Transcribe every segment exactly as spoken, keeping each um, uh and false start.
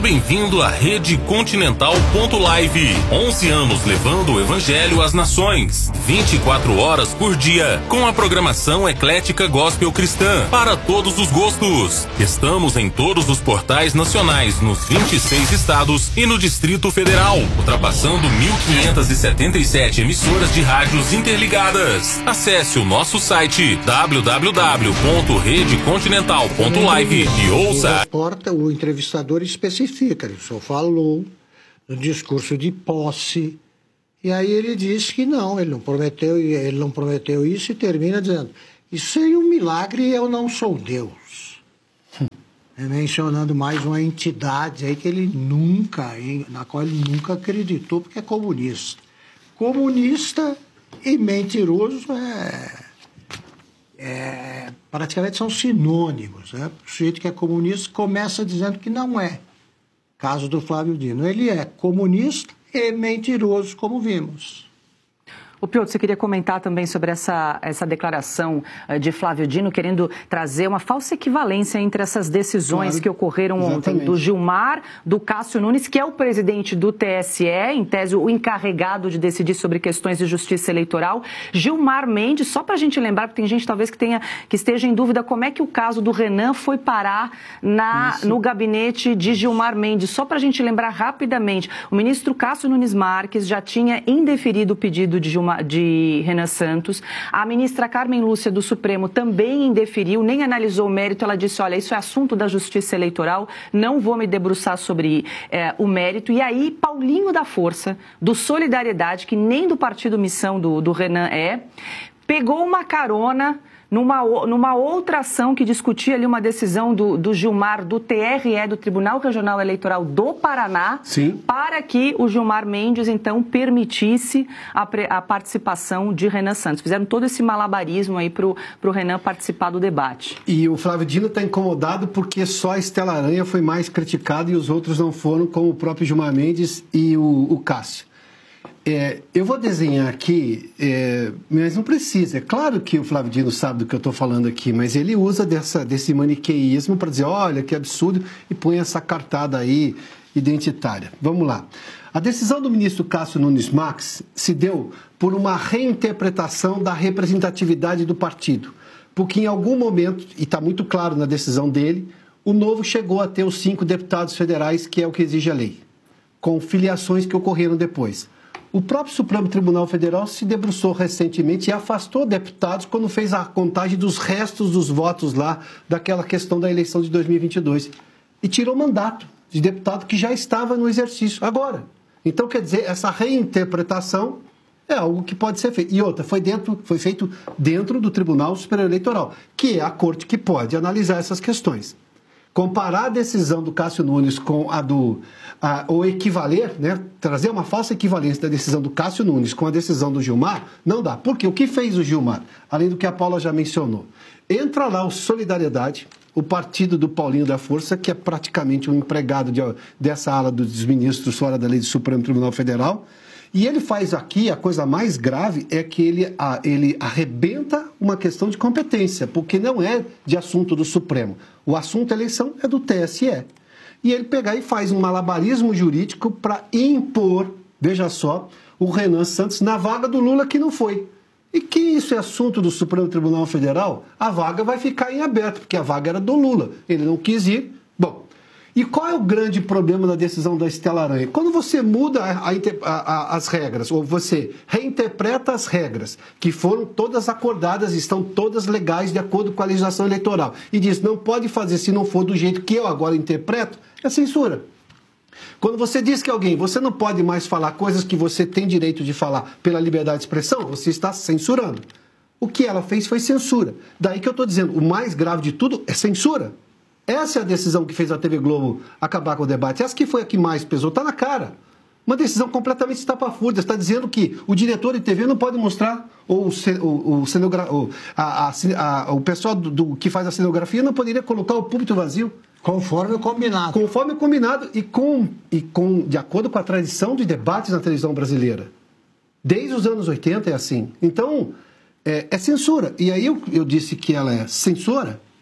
bem-vindo à Rede Continental ponto live. onze anos levando o Evangelho às nações. vinte e quatro horas por dia, com a programação eclética gospel cristã, para todos os gostos. Estamos em todos os portais nacionais, nos vinte e seis estados e no Distrito Federal, ultrapassando mil quinhentas e setenta e sete emissoras de rádios interligadas. Acesse o nosso site w w w ponto rede continental ponto live e ouça. Porta, o entrevistador especifica, ele só falou no discurso de posse, e aí ele disse que não, ele não prometeu, ele não prometeu isso, e termina dizendo: isso seria um milagre e eu não sou Deus. É, mencionando mais uma entidade aí que ele nunca, na qual ele nunca acreditou, porque é comunista. Comunista e mentiroso é, é, praticamente são sinônimos, né? O sujeito que é comunista começa dizendo que não é. Caso do Flávio Dino. Ele é comunista e mentiroso, como vimos. O Piotr, você queria comentar também sobre essa, essa declaração de Flávio Dino, querendo trazer uma falsa equivalência entre essas decisões claro, que ocorreram exatamente. ontem, do Gilmar, do Cássio Nunes, que é o presidente do T S E, em tese o encarregado de decidir sobre questões de justiça eleitoral. Gilmar Mendes, só para a gente lembrar, porque tem gente talvez que, tenha, que esteja em dúvida como é que o caso do Renan foi parar na, no gabinete de Gilmar Mendes. Só para a gente lembrar rapidamente, o ministro Cássio Nunes Marques já tinha indeferido o pedido de Gilmar de Renan Santos. A ministra Carmen Lúcia do Supremo também indeferiu, nem analisou o mérito. Ela disse: olha, isso é assunto da Justiça Eleitoral, não vou me debruçar sobre é, o mérito. E aí, Paulinho da Força, do Solidariedade, que nem do partido Missão do, do Renan é, pegou uma carona numa, numa outra ação que discutia ali uma decisão do, do Gilmar, do T R E, do Tribunal Regional Eleitoral do Paraná, Sim. para que o Gilmar Mendes, então, permitisse a, a participação de Renan Santos. Fizeram todo esse malabarismo aí para o Renan participar do debate. E o Flávio Dino está incomodado porque só a Estela Aranha foi mais criticada e os outros não foram, como o próprio Gilmar Mendes e o, o Cássio. É, eu vou desenhar aqui, é, mas não precisa. É claro que o Flávio Dino sabe do que eu estou falando aqui, mas ele usa dessa, desse maniqueísmo para dizer: olha, que absurdo, e põe essa cartada aí identitária. Vamos lá. A decisão do ministro Cássio Nunes Marques se deu por uma reinterpretação da representatividade do partido, porque em algum momento, e está muito claro na decisão dele, o Novo chegou a ter os cinco deputados federais, que é o que exige a lei, com filiações que ocorreram depois. O próprio Supremo Tribunal Federal se debruçou recentemente e afastou deputados quando fez a contagem dos restos dos votos lá daquela questão da eleição de dois mil e vinte e dois. E tirou mandato de deputado que já estava no exercício agora. Então, quer dizer, essa reinterpretação é algo que pode ser feito. E outra, foi, dentro, foi feito dentro do Tribunal Superior Eleitoral, que é a corte que pode analisar essas questões. Comparar a decisão do Cássio Nunes com a do... A, ou equivaler, né, trazer uma falsa equivalência da decisão do Cássio Nunes com a decisão do Gilmar, não dá. Porque o que fez o Gilmar, além do que a Paula já mencionou? Entra lá o Solidariedade, o partido do Paulinho da Força, que é praticamente um empregado de, dessa ala dos ministros fora da lei do Supremo Tribunal Federal, e ele faz aqui, a coisa mais grave é que ele, a, ele arrebenta uma questão de competência, porque não é de assunto do Supremo. O assunto da eleição é do T S E. E ele pegar e faz um malabarismo jurídico para impor, veja só, o Renan Santos na vaga do Lula, que não foi. E que isso é assunto do Supremo Tribunal Federal, a vaga vai ficar em aberto, porque a vaga era do Lula. Ele não quis ir. Bom, e qual é o grande problema da decisão da Estela Aranha? Quando você muda a, a, a, as regras, ou você reinterpreta as regras, que foram todas acordadas, estão todas legais de acordo com a legislação eleitoral, e diz: não pode fazer se não for do jeito que eu agora interpreto, é censura. Quando você diz que alguém, você não pode mais falar coisas que você tem direito de falar pela liberdade de expressão, você está censurando. O que ela fez foi censura. Daí que eu estou dizendo, o mais grave de tudo é censura. Essa é a decisão que fez a T V Globo acabar com o debate. Essa que foi a que mais pesou, está na cara. Uma decisão completamente estapafúrdia. Está dizendo que o diretor de T V não pode mostrar, ou o, o, o, cenogra, ou a, a, a, o pessoal do, do, que faz a cenografia não poderia colocar o púlpito vazio. Conforme o combinado. Conforme o combinado e, com, e com, de acordo com a tradição de debates na televisão brasileira. Desde os anos oitenta é assim. Então, é, é censura. E aí eu, eu disse que ela é censura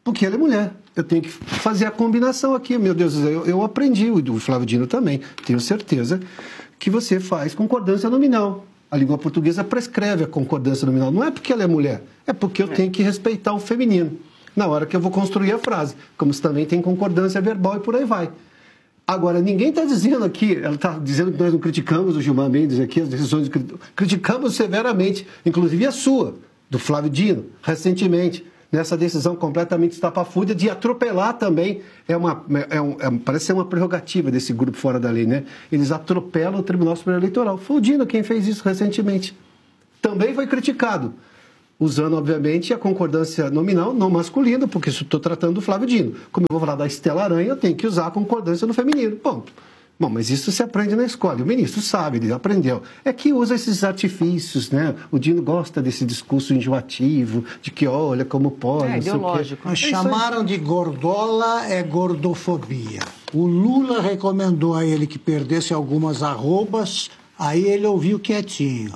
porque ela é mulher. Eu tenho que fazer a combinação aqui. Meu Deus, eu, eu aprendi, o Flávio Dino também, tenho certeza, que você faz concordância nominal. A língua portuguesa prescreve a concordância nominal. Não é porque ela é mulher, é porque eu tenho que respeitar o feminino na hora que eu vou construir a frase. Como se também tem concordância verbal e por aí vai. Agora, ninguém está dizendo aqui, ela está dizendo que nós não criticamos o Gilmar Mendes aqui, as decisões, criticamos severamente, inclusive a sua, do Flávio Dino, recentemente, nessa decisão completamente estapafúrdia de atropelar também, é uma, é um, é, parece ser uma prerrogativa desse grupo fora da lei, né? Eles atropelam o Tribunal Superior Eleitoral. Foi o Dino quem fez isso recentemente. Também foi criticado, usando, obviamente, a concordância nominal não masculina, porque isso estou tratando do Flávio Dino. Como eu vou falar da Estela Aranha, eu tenho que usar a concordância no feminino, ponto. Bom, mas isso se aprende na escola. O ministro sabe, ele aprendeu. É que usa esses artifícios, né? O Dino gosta desse discurso enjoativo, de que olha como pode. É ideológico. Mas chamaram de gordola, é gordofobia. O Lula recomendou a ele que perdesse algumas arrobas, aí ele ouviu quietinho.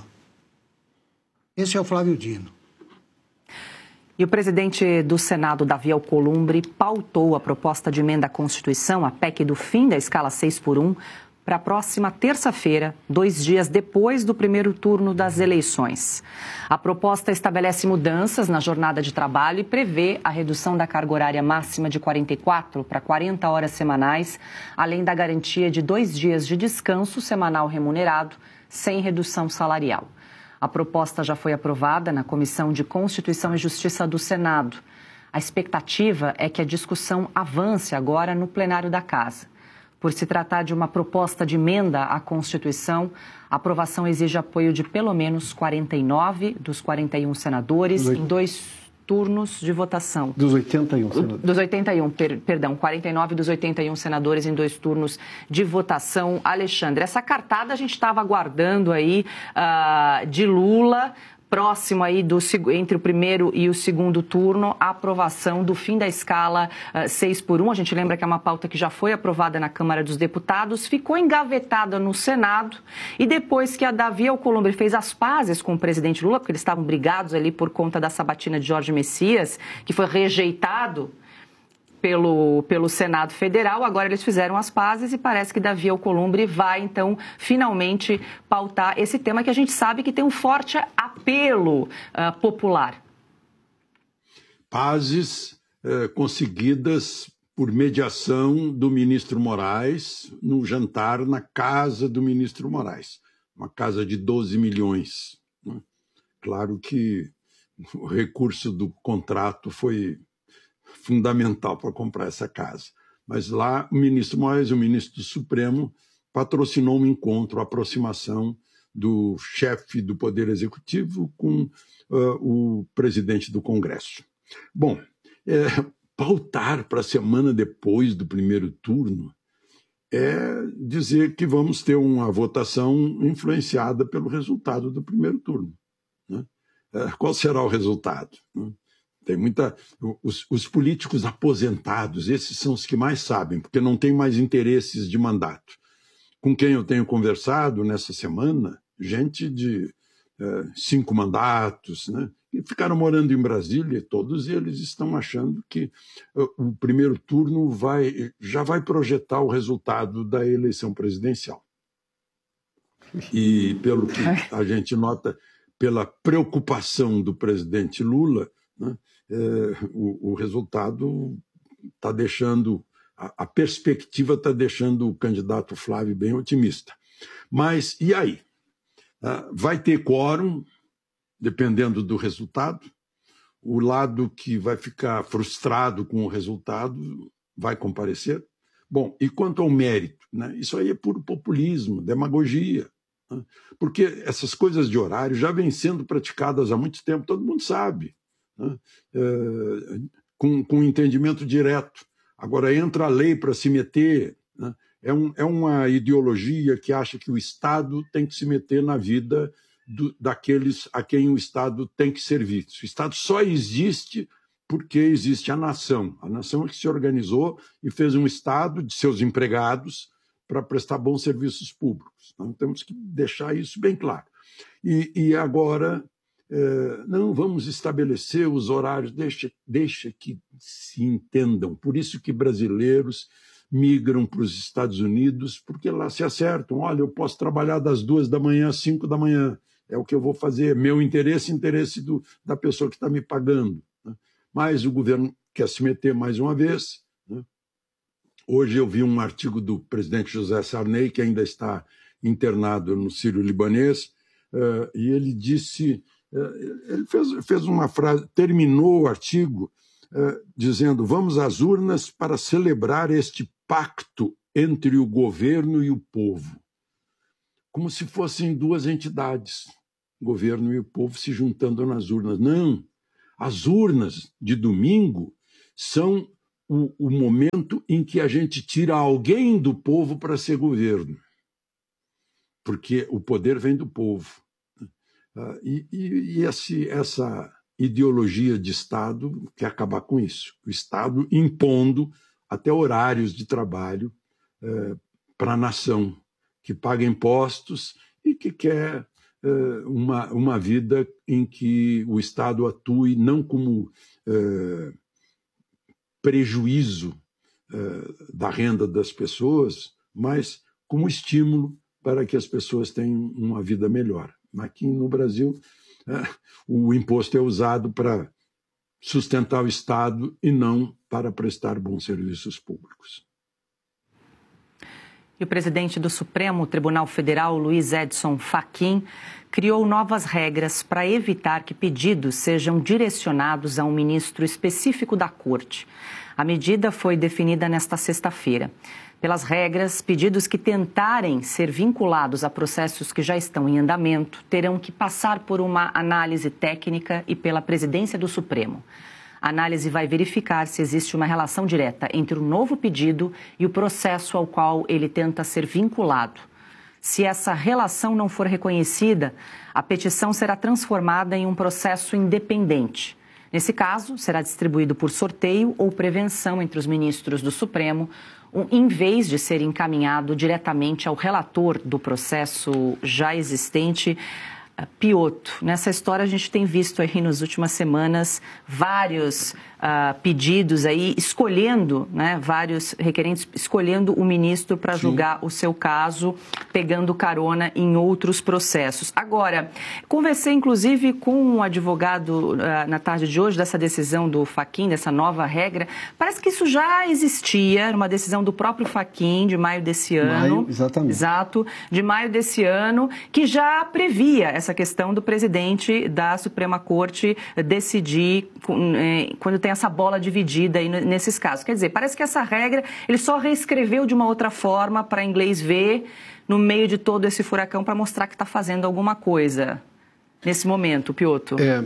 Esse é o Flávio Dino. E o presidente do Senado, Davi Alcolumbre, pautou a proposta de emenda à Constituição, a P E C do fim da escala seis por um, para a próxima terça-feira, dois dias depois do primeiro turno das eleições. A proposta estabelece mudanças na jornada de trabalho e prevê a redução da carga horária máxima de quarenta e quatro para quarenta horas semanais, além da garantia de dois dias de descanso semanal remunerado, sem redução salarial. A proposta já foi aprovada na Comissão de Constituição e Justiça do Senado. A expectativa é que a discussão avance agora no plenário da Casa. Por se tratar de uma proposta de emenda à Constituição, a aprovação exige apoio de pelo menos quarenta e nove dos quarenta e um senadores em dois turnos de votação. Dos oitenta e um senadores. Dos oitenta e um, per, perdão, quarenta e nove dos oitenta e um senadores em dois turnos de votação. Alexandre, essa cartada a gente estava aguardando aí uh, de Lula, próximo aí do, entre o primeiro e o segundo turno, a aprovação do fim da escala uh, seis por um. A gente lembra que é uma pauta que já foi aprovada na Câmara dos Deputados, ficou engavetada no Senado e depois que a Davi Alcolumbre fez as pazes com o presidente Lula, porque eles estavam brigados ali por conta da sabatina de Jorge Messias, que foi rejeitado Pelo, pelo Senado Federal, agora eles fizeram as pazes e parece que Davi Alcolumbre vai, então, finalmente pautar esse tema que a gente sabe que tem um forte apelo uh, popular. Pazes eh, conseguidas por mediação do ministro Moraes no jantar na casa do ministro Moraes, uma casa de doze milhões. Né? Claro que o recurso do contrato foi fundamental para comprar essa casa. Mas lá o ministro Moraes, o ministro do Supremo, patrocinou um encontro, a aproximação do chefe do Poder Executivo com uh, o presidente do Congresso. Bom, é, pautar para a semana depois do primeiro turno é dizer que vamos ter uma votação influenciada pelo resultado do primeiro turno. Né? É, qual será o resultado? Né? Tem muita... Os, os políticos aposentados, esses são os que mais sabem, porque não têm mais interesses de mandato. Com quem eu tenho conversado nessa semana, gente de eh, cinco mandatos, né? E ficaram morando em Brasília, e todos eles estão achando que uh, o primeiro turno vai, já vai projetar o resultado da eleição presidencial. E pelo que a gente nota, pela preocupação do presidente Lula, né, eh, o, o resultado está deixando, a, a perspectiva está deixando o candidato Flávio bem otimista. Mas e aí? Uh, vai ter quórum, dependendo do resultado. O lado que vai ficar frustrado com o resultado vai comparecer. Bom, e quanto ao mérito, né? Isso aí é puro populismo, demagogia. Né? Porque essas coisas de horário já vêm sendo praticadas há muito tempo, todo mundo sabe. Né? É, com, com entendimento direto. Agora entra a lei para se meter. Né? É, um, é uma ideologia que acha que o Estado tem que se meter na vida do, daqueles a quem o Estado tem que servir. O Estado só existe porque existe a nação. A nação é que se organizou e fez um Estado de seus empregados para prestar bons serviços públicos. Então temos que deixar isso bem claro. E, e agora é, não, vamos estabelecer os horários, deixa, deixa que se entendam. Por isso que brasileiros migram para os Estados Unidos, porque lá se acertam. Olha, eu posso trabalhar das duas da manhã às cinco da manhã, é o que eu vou fazer. Meu interesse, interesse do, da pessoa que está me pagando. Né? Mas o governo quer se meter mais uma vez. Né? Hoje eu vi um artigo do presidente José Sarney, que ainda está internado no Sírio-Libanês, uh, e ele disse, uh, ele fez, fez uma frase, terminou o artigo uh, dizendo, vamos às urnas para celebrar este pacto entre o governo e o povo, como se fossem duas entidades, o governo e o povo se juntando nas urnas. Não, as urnas de domingo são o, o momento em que a gente tira alguém do povo para ser governo, porque o poder vem do povo. Uh, e e, e esse, essa ideologia de Estado quer acabar com isso. O Estado impondo até horários de trabalho uh, para a nação, que paga impostos e que quer uh, uma, uma vida em que o Estado atue não como uh, prejuízo uh, da renda das pessoas, mas como estímulo para que as pessoas tenham uma vida melhor. Aqui no Brasil, uh, o imposto é usado para sustentar o Estado e não para prestar bons serviços públicos. E o presidente do Supremo Tribunal Federal, Luiz Edson Fachin, criou novas regras para evitar que pedidos sejam direcionados a um ministro específico da Corte. A medida foi definida nesta sexta-feira. Pelas regras, pedidos que tentarem ser vinculados a processos que já estão em andamento terão que passar por uma análise técnica e pela presidência do Supremo. A análise vai verificar se existe uma relação direta entre o novo pedido e o processo ao qual ele tenta ser vinculado. Se essa relação não for reconhecida, a petição será transformada em um processo independente. Nesse caso, será distribuído por sorteio ou prevenção entre os ministros do Supremo, em vez de ser encaminhado diretamente ao relator do processo já existente, Piotto. Nessa história a gente tem visto aí nas últimas semanas vários uh, pedidos aí, escolhendo, né, vários requerentes, escolhendo o ministro para julgar o seu caso, pegando carona em outros processos. Agora, conversei inclusive com um advogado uh, na tarde de hoje dessa decisão do Fachin, dessa nova regra. Parece que isso já existia, uma decisão do próprio Fachin de maio desse ano. Maio, exatamente. Exato, de maio desse ano, que já previa essa questão do presidente da Suprema Corte decidir quando tem essa bola dividida aí nesses casos. Quer dizer, parece que essa regra ele só reescreveu de uma outra forma para inglês ver no meio de todo esse furacão para mostrar que está fazendo alguma coisa nesse momento, Piotto. É,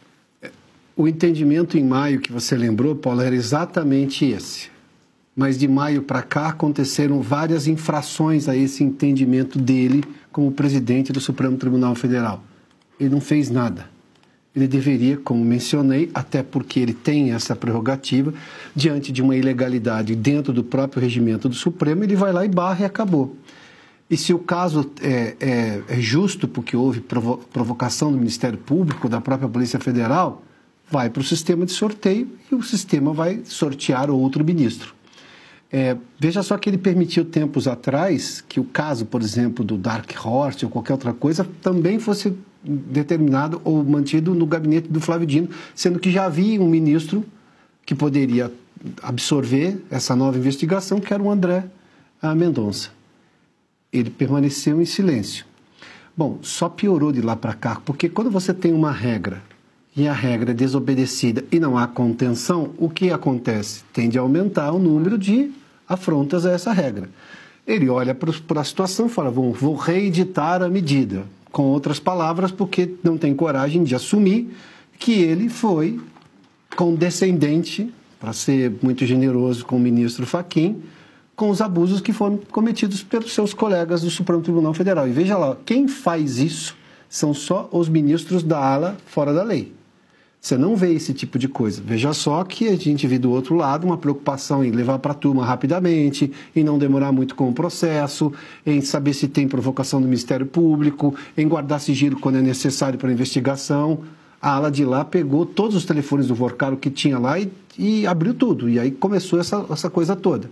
o entendimento em maio que você lembrou, Paulo, era exatamente esse. Mas de maio para cá aconteceram várias infrações a esse entendimento dele como presidente do Supremo Tribunal Federal. Ele não fez nada. Ele deveria, como mencionei, até porque ele tem essa prerrogativa, diante de uma ilegalidade dentro do próprio regimento do Supremo, ele vai lá e barra e acabou. E se o caso é, é, é justo, porque houve provo provocação do Ministério Público, da própria Polícia Federal, vai para o sistema de sorteio e o sistema vai sortear outro ministro. É, veja só que ele permitiu tempos atrás que o caso, por exemplo, do Dark Horse ou qualquer outra coisa também fosse determinado ou mantido no gabinete do Flávio Dino, sendo que já havia um ministro que poderia absorver essa nova investigação, que era o André Mendonça. Ele permaneceu em silêncio. Bom, só piorou de lá para cá, porque quando você tem uma regra e a regra é desobedecida e não há contenção, o que acontece? Tende a aumentar o número de afrontas a essa regra. Ele olha para a situação e fala, vou, vou reeditar a medida. Com outras palavras, porque não tem coragem de assumir que ele foi condescendente, para ser muito generoso com o ministro Fachin, com os abusos que foram cometidos pelos seus colegas do Supremo Tribunal Federal. E veja lá, quem faz isso são só os ministros da ala fora da lei. Você não vê esse tipo de coisa. Veja só que a gente vê do outro lado uma preocupação em levar para a turma rapidamente, em não demorar muito com o processo, em saber se tem provocação do Ministério Público, em guardar sigilo quando é necessário para a investigação. A ala de lá pegou todos os telefones do Vorcaro que tinha lá e, e abriu tudo. E aí começou essa, essa coisa toda.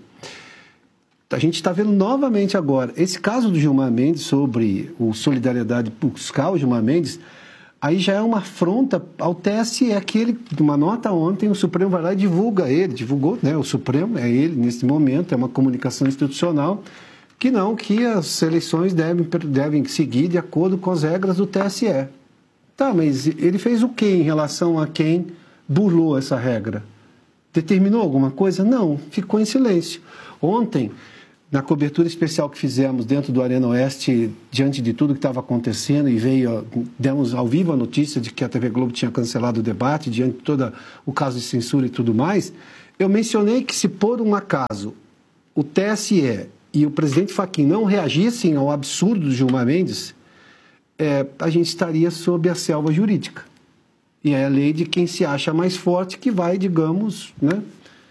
A gente está vendo novamente agora. Esse caso do Gilmar Mendes sobre o Solidariedade buscar o Gilmar Mendes, aí já é uma afronta ao T S E, que ele, numa nota ontem, o Supremo vai lá e divulga ele, divulgou, né, o Supremo, é ele nesse momento, é uma comunicação institucional, que não, que as eleições devem, devem seguir de acordo com as regras do T S E. Tá, mas ele fez o que em relação a quem burlou essa regra? Determinou alguma coisa? Não, ficou em silêncio. Ontem, na cobertura especial que fizemos dentro do Arena Oeste, diante de tudo que estava acontecendo, e veio, demos ao vivo a notícia de que a T V Globo tinha cancelado o debate, diante de todo o caso de censura e tudo mais, eu mencionei que se por um acaso o T S E e o presidente Fachin não reagissem ao absurdo do Gilmar Mendes, é, a gente estaria sob a selva jurídica. E é a lei de quem se acha mais forte que vai, digamos, né,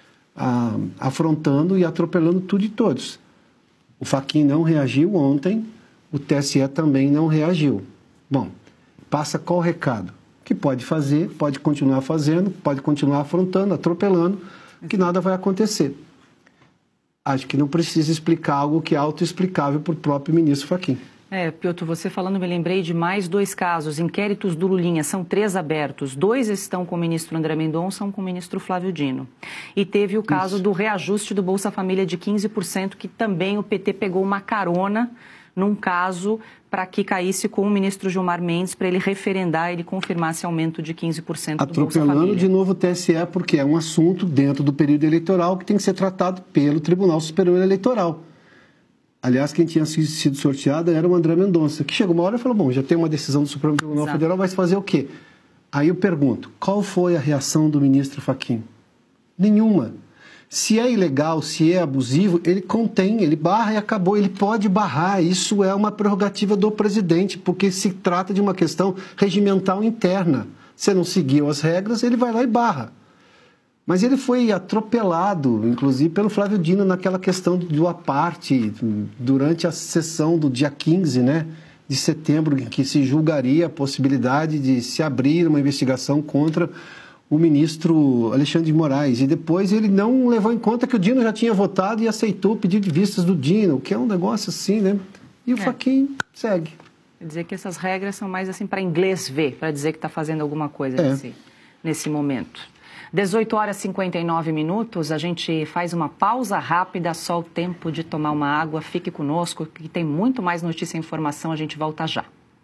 a, afrontando e atropelando tudo e todos. O Fachin não reagiu ontem, o T S E também não reagiu. Bom, passa qual recado? Que pode fazer, pode continuar fazendo, pode continuar afrontando, atropelando, que nada vai acontecer. Acho que não precisa explicar algo que é autoexplicável por próprio ministro Fachin. É, Piotr, você falando, me lembrei de mais dois casos, inquéritos do Lulinha, são três abertos, dois estão com o ministro André Mendonça, um com o ministro Flávio Dino. E teve o caso Isso. do reajuste do Bolsa Família de quinze por cento, que também o P T pegou uma carona num caso para que caísse com o ministro Gilmar Mendes, para ele referendar, ele confirmar esse aumento de quinze por cento do Bolsa Família. Atropelando de novo o T S E, porque é um assunto dentro do período eleitoral que tem que ser tratado pelo Tribunal Superior Eleitoral. Aliás, quem tinha sido sorteado era o André Mendonça, que chegou uma hora e falou, bom, já tem uma decisão do Supremo Tribunal Exato. Federal, vai fazer o quê? Aí eu pergunto, qual foi a reação do ministro Fachin? Nenhuma. Se é ilegal, se é abusivo, ele contém, ele barra e acabou. Ele pode barrar, isso é uma prerrogativa do presidente, porque se trata de uma questão regimental interna. Se não seguiu as regras, ele vai lá e barra. Mas ele foi atropelado, inclusive, pelo Flávio Dino naquela questão do aparte, durante a sessão do dia quinze, né, de setembro, em que se julgaria a possibilidade de se abrir uma investigação contra o ministro Alexandre de Moraes. E depois ele não levou em conta que o Dino já tinha votado e aceitou o pedido de vistas do Dino, que é um negócio assim, né? E o é. Fachin segue. Quer dizer que essas regras são mais assim para inglês ver, para dizer que está fazendo alguma coisa é. nesse, nesse momento. dezoito horas e cinquenta e nove minutos, a gente faz uma pausa rápida, só o tempo de tomar uma água. Fique conosco, que tem muito mais notícia e informação, a gente volta já.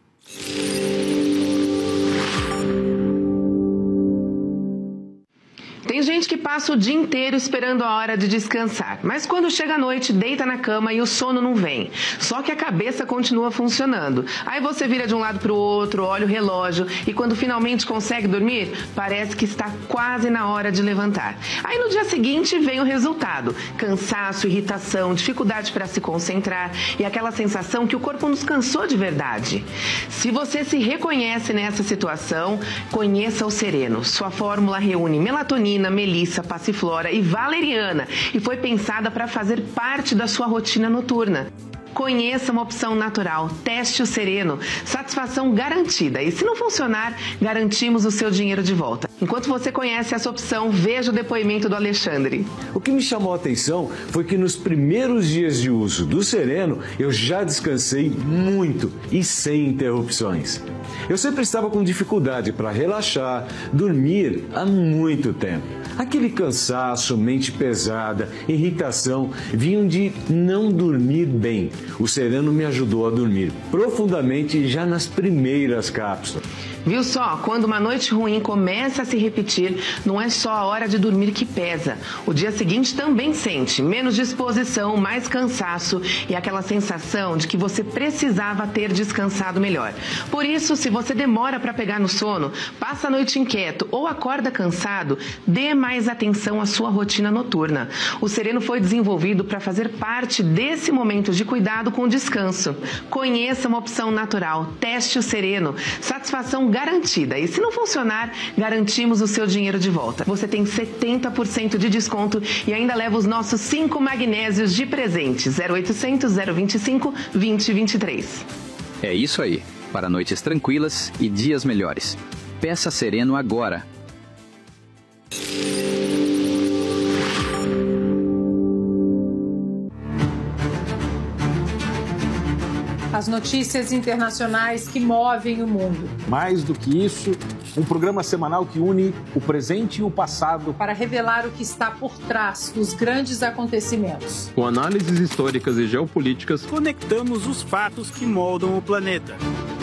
Tem gente que passa o dia inteiro esperando a hora de descansar, mas quando chega a noite, deita na cama e o sono não vem. Só que a cabeça continua funcionando. Aí você vira de um lado para o outro, olha o relógio e quando finalmente consegue dormir, parece que está quase na hora de levantar. Aí no dia seguinte vem o resultado: cansaço, irritação, dificuldade para se concentrar e aquela sensação que o corpo nos cansou de verdade. Se você se reconhece nessa situação, conheça o Sereno. Sua fórmula reúne melatonina, melissa, passiflora e valeriana e foi pensada para fazer parte da sua rotina noturna. Conheça uma opção natural, teste o Sereno, satisfação garantida. E se não funcionar, garantimos o seu dinheiro de volta. Enquanto você conhece essa opção, veja o depoimento do Alexandre. O que me chamou a atenção foi que nos primeiros dias de uso do Sereno, eu já descansei muito e sem interrupções. Eu sempre estava com dificuldade para relaxar, dormir há muito tempo. Aquele cansaço, mente pesada, irritação, vinham de não dormir bem. O Sereno me ajudou a dormir profundamente já nas primeiras cápsulas. Viu só? Quando uma noite ruim começa a se repetir, não é só a hora de dormir que pesa. O dia seguinte também sente menos disposição, mais cansaço e aquela sensação de que você precisava ter descansado melhor. Por isso, se você demora para pegar no sono, passa a noite inquieto ou acorda cansado, dê mais atenção à sua rotina noturna. O Sereno foi desenvolvido para fazer parte desse momento de cuidado com o descanso. Conheça uma opção natural, teste o Sereno, satisfação garantida. E se não funcionar, garantimos o seu dinheiro de volta. Você tem setenta por cento de desconto e ainda leva os nossos cinco magnésios de presente. zero oitocentos, zero vinte e cinco, vinte e vinte e três. É isso aí. Para noites tranquilas e dias melhores. Peça Sereno agora. As notícias internacionais que movem o mundo. Mais do que isso, um programa semanal que une o presente e o passado para revelar o que está por trás dos grandes acontecimentos. Com análises históricas e geopolíticas, conectamos os fatos que moldam o planeta.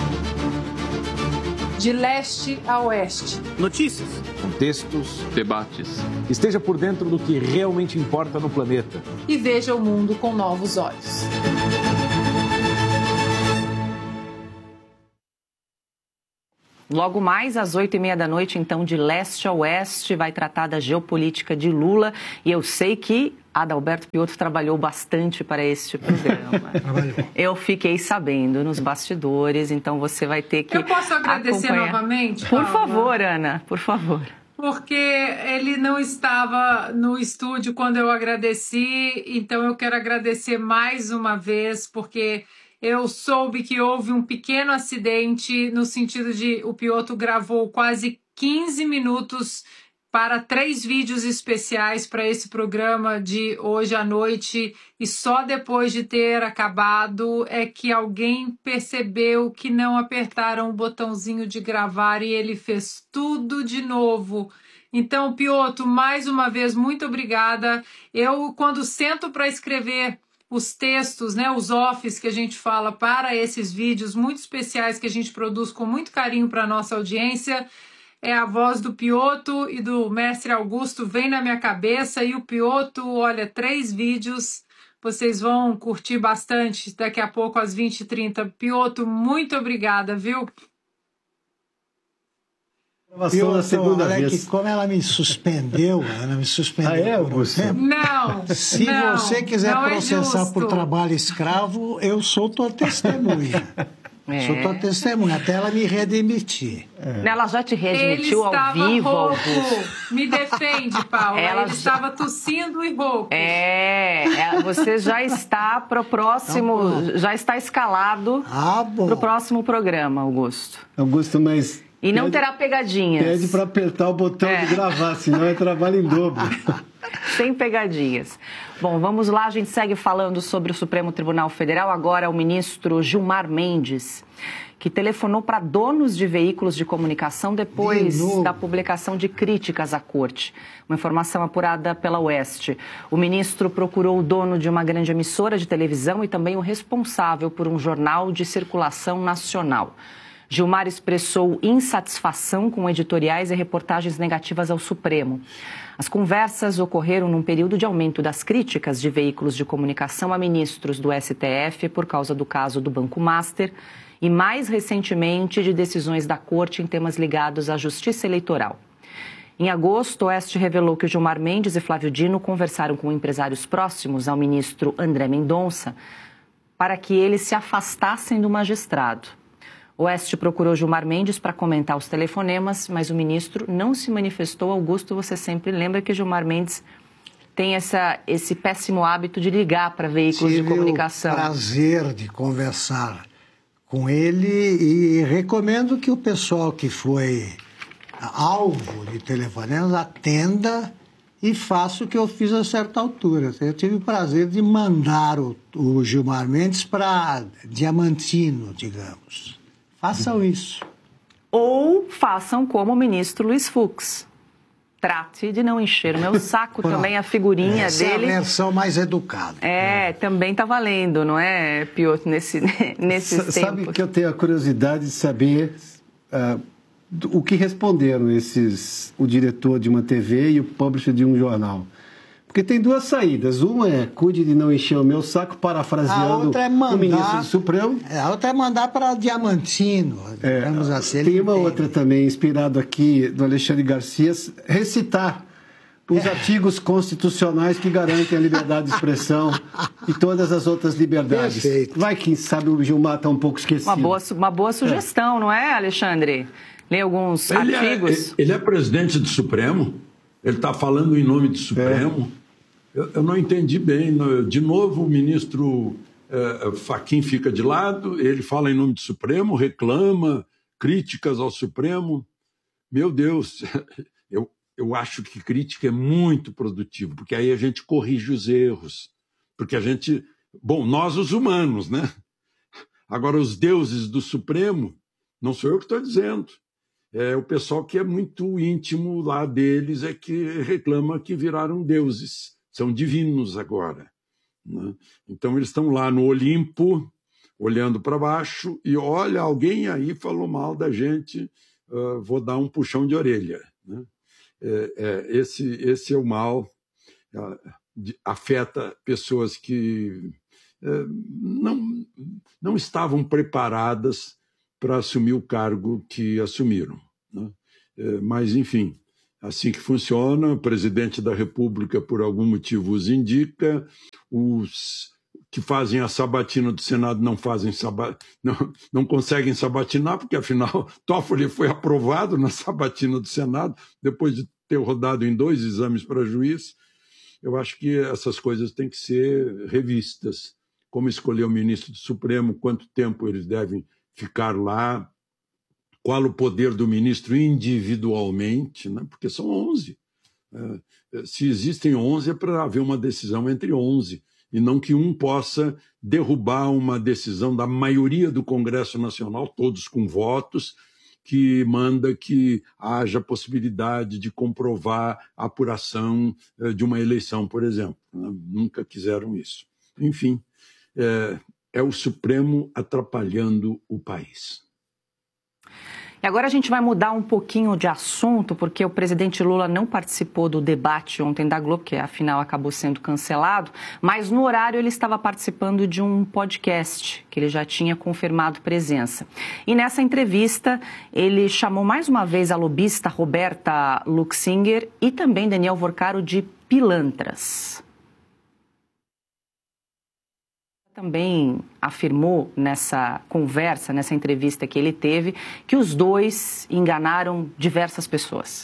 De leste a oeste. Notícias, contextos, debates. Esteja por dentro do que realmente importa no planeta. E veja o mundo com novos olhos. Logo mais, às oito e meia da noite, então, de leste a oeste, vai tratar da geopolítica de Lula. E eu sei que Adalberto Piotto trabalhou bastante para este programa. Eu fiquei sabendo nos bastidores, então você vai ter que Eu posso agradecer acompanhar. novamente, Por Paula? favor, Ana, por favor. Porque ele não estava no estúdio quando eu agradeci, então eu quero agradecer mais uma vez, porque eu soube que houve um pequeno acidente no sentido de o Piotto gravou quase quinze minutos para três vídeos especiais para esse programa de hoje à noite e só depois de ter acabado é que alguém percebeu que não apertaram o botãozinho de gravar e ele fez tudo de novo. Então, Piotto, mais uma vez, muito obrigada. Eu, quando sento para escrever os textos, né, os offs que a gente fala para esses vídeos muito especiais que a gente produz com muito carinho para a nossa audiência, é a voz do Piotto e do mestre Augusto vem na minha cabeça e o Piotto, olha, três vídeos, vocês vão curtir bastante daqui a pouco às vinte e trinta. Piotto, muito obrigada, viu? Piotto, segunda olha vez. Que como ela me suspendeu, ela me suspendeu. Ah, é, Augusto? Não. Se não, você quiser processar é por trabalho escravo, eu sou tua testemunha. É. Sou tua testemunha, até ela me redemitir. É. Ela já te redemitiu ao vivo, Augusto. Me defende, Paula. Ela Ele já... estava tossindo e rouco. É, é você já está para o próximo, então, já está escalado ah, para o próximo programa, Augusto. Augusto, mas... E não pede, terá pegadinhas. Pede para apertar o botão é. de gravar, senão é trabalho em dobro. Sem pegadinhas. Bom, vamos lá, a gente segue falando sobre o Supremo Tribunal Federal. Agora o ministro Gilmar Mendes, que telefonou para donos de veículos de comunicação depois de da publicação de críticas à corte. Uma informação apurada pela Oeste. O ministro procurou o dono de uma grande emissora de televisão e também o responsável por um jornal de circulação nacional. Gilmar expressou insatisfação com editoriais e reportagens negativas ao Supremo. As conversas ocorreram num período de aumento das críticas de veículos de comunicação a ministros do S T F por causa do caso do Banco Master e, mais recentemente, de decisões da Corte em temas ligados à justiça eleitoral. Em agosto, o Oeste revelou que Gilmar Mendes e Flávio Dino conversaram com empresários próximos ao ministro André Mendonça para que eles se afastassem do magistrado. O Oeste procurou Gilmar Mendes para comentar os telefonemas, mas o ministro não se manifestou. Augusto, você sempre lembra que Gilmar Mendes tem essa, esse péssimo hábito de ligar para veículos Tive de comunicação. Tive o prazer de conversar com ele e recomendo que o pessoal que foi alvo de telefonemas atenda e faça o que eu fiz a certa altura. Eu tive o prazer de mandar o, o Gilmar Mendes para Diamantino, digamos. Façam isso. Ou façam como o ministro Luiz Fux. Trate de não encher o meu saco. Também a figurinha Essa dele... é a versão mais educada. É, é. também está valendo, não é, Piotto, nesse, nesse tempo. Sabe que eu tenho a curiosidade de saber uh, o que responderam esses, o diretor de uma T V e o publisher de um jornal. Porque tem duas saídas. Uma é cuide de não encher o meu saco, parafraseando é mandar, o ministro do Supremo. A outra é mandar para Diamantino. É, assim, tem uma outra também, inspirado aqui do Alexandre Garcia, recitar os é. artigos constitucionais que garantem a liberdade de expressão e todas as outras liberdades. Perfeito. Vai que sabe o Gilmar está um pouco esquecido. Uma boa, uma boa sugestão, é. não é, Alexandre? ler alguns ele artigos. É, ele é presidente do Supremo? Ele está falando em nome do Supremo? É. Eu, eu não entendi bem. De novo, o ministro é, Fachin fica de lado, ele fala em nome do Supremo, reclama críticas ao Supremo. Meu Deus, eu, eu acho que crítica é muito produtivo, porque aí a gente corrige os erros. Porque a gente... Bom, nós os humanos, né? Agora, os deuses do Supremo, não sou eu que estou dizendo. É o pessoal que é muito íntimo lá deles é que reclama que viraram deuses. São divinos agora. Né? Então, eles estão lá no Olimpo, olhando para baixo, e olha, alguém aí falou mal da gente, uh, vou dar um puxão de orelha. Né? É, é, esse, esse é o mal, uh, de, afeta pessoas que uh, não, não estavam preparadas para assumir o cargo que assumiram. Né? Uh, mas, enfim, assim que funciona, o presidente da República, por algum motivo, os indica, os que fazem a sabatina do Senado não fazem saba... não, não conseguem sabatinar, porque, afinal, Toffoli foi aprovado na sabatina do Senado, depois de ter rodado em dois exames para juiz. Eu acho que essas coisas têm que ser revistas. Como escolher o ministro do Supremo, quanto tempo eles devem ficar lá, qual o poder do ministro individualmente, né? Porque são onze. É, se existem onze, é para haver uma decisão entre onze, e não que um possa derrubar uma decisão da maioria do Congresso Nacional, todos com votos, que manda que haja possibilidade de comprovar a apuração de uma eleição, por exemplo. Nunca quiseram isso. Enfim, é, é o Supremo atrapalhando o país. E agora a gente vai mudar um pouquinho de assunto, porque o presidente Lula não participou do debate ontem da Globo, que afinal acabou sendo cancelado, mas no horário ele estava participando de um podcast, que ele já tinha confirmado presença. E nessa entrevista ele chamou mais uma vez a lobista Roberta Luxinger e também Daniel Vorcaro de pilantras. Também afirmou nessa conversa, nessa entrevista que ele teve, que os dois enganaram diversas pessoas.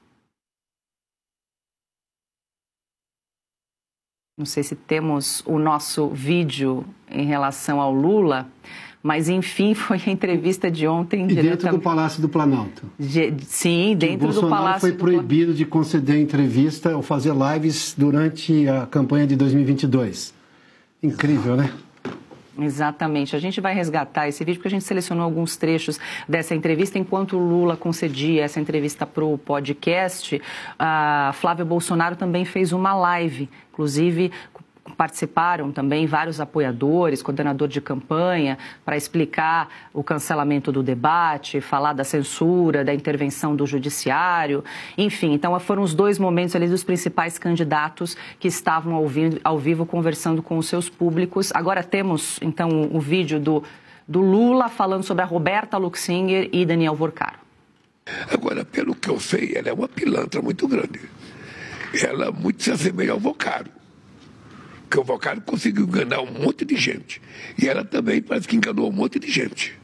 Não sei se temos o nosso vídeo em relação ao Lula, mas enfim, foi a entrevista de ontem. E dentro do Palácio do Planalto. De, sim, dentro do Palácio do Planalto. Bolsonaro foi proibido de conceder entrevista ou fazer lives durante a campanha de dois mil e vinte e dois. Incrível, né? Exatamente. A gente vai resgatar esse vídeo porque a gente selecionou alguns trechos dessa entrevista. Enquanto o Lula concedia essa entrevista para o podcast, a Flávia Bolsonaro também fez uma live. Inclusive, participaram também vários apoiadores, coordenador de campanha, para explicar o cancelamento do debate, falar da censura, da intervenção do judiciário, enfim. Então, foram os dois momentos ali dos principais candidatos que estavam ao vivo, ao vivo conversando com os seus públicos. Agora temos, então, o vídeo do, do Lula falando sobre a Roberta Luxinger e Daniel Vorcaro. Agora, pelo que eu sei, ela é uma pilantra muito grande. Ela muito se assemelha ao Vorcaro. Porque o Vorcaro conseguiu enganar um monte de gente. E ela também parece que enganou um monte de gente.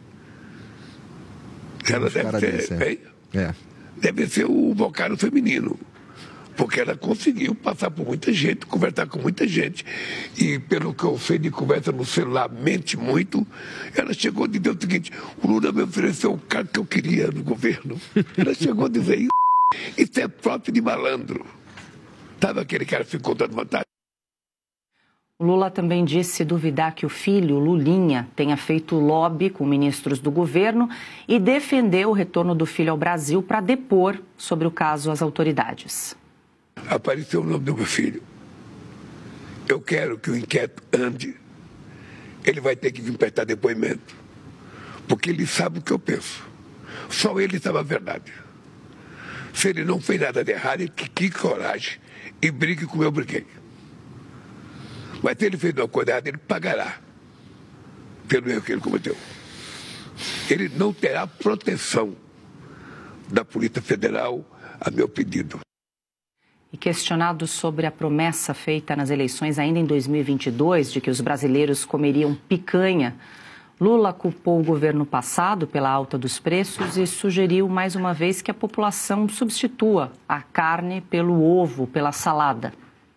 Ela deve ser, desse, é. É. deve ser o Vorcaro feminino. Porque ela conseguiu passar por muita gente, conversar com muita gente. E pelo que eu sei de conversa no celular, mente muito. Ela chegou a dizer o seguinte: o Lula me ofereceu o cargo que eu queria no governo. Ela chegou a dizer isso. Isso é próprio de malandro. Sabe aquele cara que ficou dando vantagem? O Lula também disse duvidar que o filho, Lulinha, tenha feito lobby com ministros do governo e defendeu o retorno do filho ao Brasil para depor sobre o caso às autoridades. Apareceu o nome do meu filho. Eu quero que o inquérito ande. Ele vai ter que vir prestar depoimento. Porque ele sabe o que eu penso. Só ele sabe a verdade. Se ele não fez nada de errado, ele que coragem e brigue como eu briguei. Mas se ele fez uma coisa errada, ele pagará pelo erro que ele cometeu. Ele não terá proteção da Polícia Federal a meu pedido. E questionado sobre a promessa feita nas eleições ainda em dois mil e vinte e dois de que os brasileiros comeriam picanha, Lula culpou o governo passado pela alta dos preços e sugeriu mais uma vez que a população substitua a carne pelo ovo, pela salada.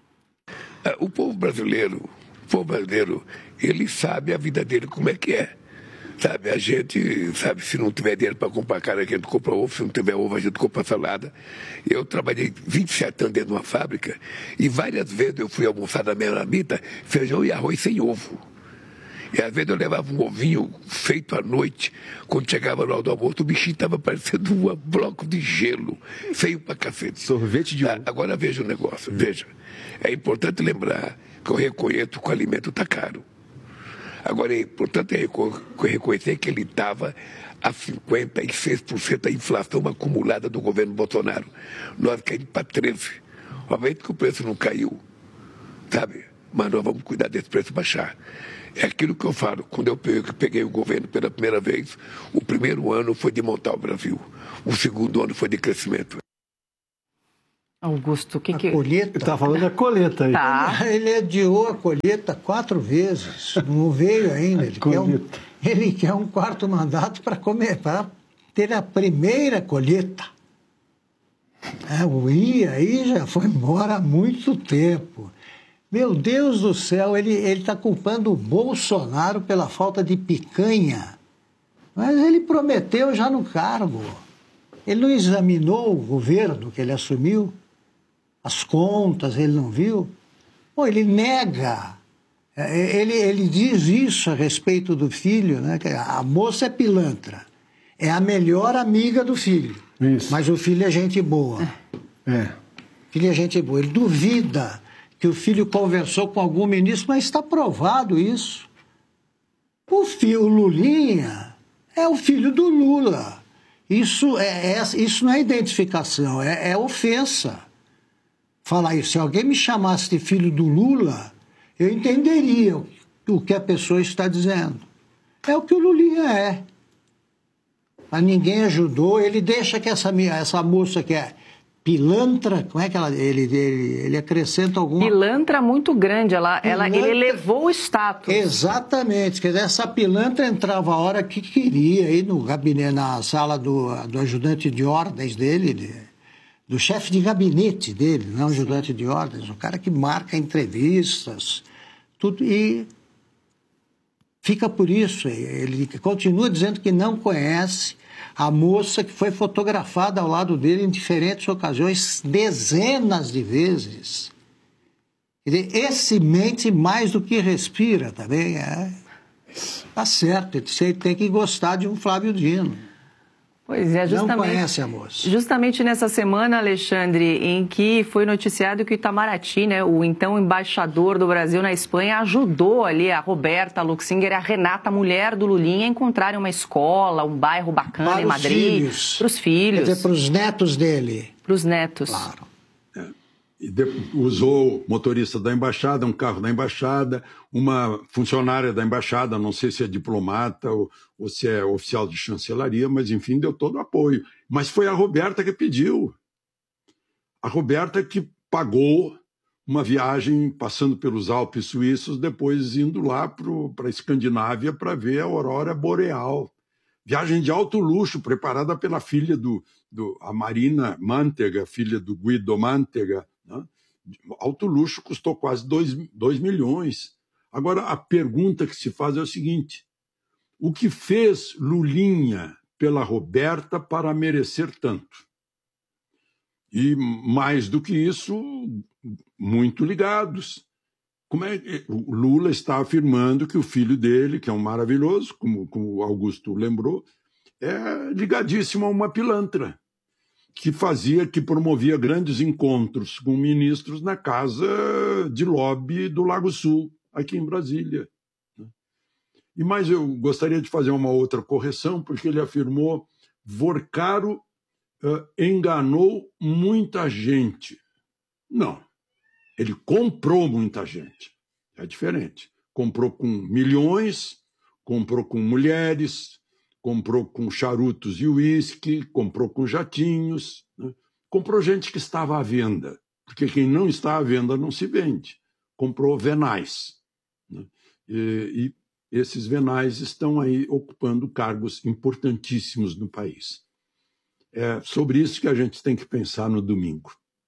O povo brasileiro, o povo brasileiro, ele sabe a vida dele como é que é. Sabe, a gente, sabe, se não tiver dinheiro para comprar carne, a gente compra ovo, se não tiver ovo, a gente compra salada. Eu trabalhei vinte e sete anos dentro de uma fábrica e várias vezes eu fui almoçar na minha marmita feijão e arroz sem ovo. E às vezes eu levava um ovinho feito à noite, quando chegava na hora do almoço, o bichinho estava parecendo um bloco de gelo, feio pra cacete. Sorvete de ovo. Agora veja o negócio, veja. É importante lembrar que eu reconheço que o alimento está caro. Agora, é importante reconhecer que ele estava a cinquenta e seis por cento da inflação acumulada do governo Bolsonaro. Nós caímos para treze por cento. Obviamente que o preço não caiu, sabe? Mas nós vamos cuidar desse preço baixar. É aquilo que eu falo. Quando eu peguei o governo pela primeira vez, o primeiro ano foi de montar o Brasil. O segundo ano foi de crescimento. Augusto, o que a que... colheita. Está falando da colheita aí. Tá. Ele adiou a colheita quatro vezes. Não veio ainda. Ele, quer um, ele quer um quarto mandato para ter a primeira colheita. É, o I aí já foi embora há muito tempo. Meu Deus do céu, ele está culpando o Bolsonaro pela falta de picanha. Mas ele prometeu já no cargo. Ele não examinou o governo que ele assumiu. As contas, ele não viu? Pô, ele nega. Ele, ele diz isso a respeito do filho, né? Que a moça é pilantra. É a melhor amiga do filho. Isso. Mas o filho é gente boa. É. O filho é gente boa. Ele duvida que o filho conversou com algum ministro, mas está provado isso. O filho, o Lulinha, é o filho do Lula. Isso, é, é, isso não é identificação, é, é ofensa. Falar isso. Se alguém me chamasse de filho do Lula, eu entenderia o, o que a pessoa está dizendo. É o que o Lulinha é. Mas ninguém ajudou. Ele deixa que essa, essa moça que é pilantra, como é que ela... Ele, ele, ele acrescenta alguma... Pilantra muito grande. Ela, pilantra, ela, ele elevou o status. Exatamente. Quer dizer, essa pilantra entrava a hora que queria, aí no gabinete, na sala do, do ajudante de ordens dele... De, do chefe de gabinete dele, não ajudante de ordens, o cara que marca entrevistas, tudo, e fica por isso. Ele continua dizendo que não conhece a moça que foi fotografada ao lado dele em diferentes ocasiões, dezenas de vezes. Esse mente mais do que respira também. É, tá certo, ele tem que gostar de um Flávio Dino. Pois é, justamente, não conhece a moça. Justamente nessa semana, Alexandre, em que foi noticiado que o Itamaraty, né, o então embaixador do Brasil na Espanha, ajudou ali a Roberta Luxinger e a Renata, mulher do Lulinha, a encontrarem uma escola, um bairro bacana para em Madrid. Para os filhos. Quer dizer, para os netos dele. Para os netos. Claro. É. E de, usou motorista da embaixada, um carro da embaixada, uma funcionária da embaixada, não sei se é diplomata ou, ou se é oficial de chancelaria, mas enfim, deu todo o apoio. Mas foi a Roberta que pediu. A Roberta que pagou uma viagem passando pelos Alpes suíços, depois indo lá para a Escandinávia para ver a aurora boreal. Viagem de alto luxo, preparada pela filha do, do a Marina Mantega, filha do Guido Mantega. Né? Alto luxo, custou quase dois milhões. Agora, a pergunta que se faz é o seguinte: o que fez Lulinha pela Roberta para merecer tanto? E, mais do que isso, muito ligados. Como é, o Lula está afirmando que o filho dele, que é um maravilhoso, como, como o Augusto lembrou, é ligadíssimo a uma pilantra, que fazia, que promovia grandes encontros com ministros na casa de lobby do Lago Sul, aqui em Brasília. E mais, eu gostaria de fazer uma outra correção, porque ele afirmou: Vorcaro uh, enganou muita gente. Não, ele comprou muita gente. É diferente. Comprou com milhões, comprou com mulheres, comprou com charutos e uísque, comprou com jatinhos, né? Comprou gente que estava à venda, porque quem não está à venda não se vende. Comprou venais. Né? E, esses venais estão aí ocupando cargos importantíssimos no país. É sobre isso que a gente tem que pensar no domingo.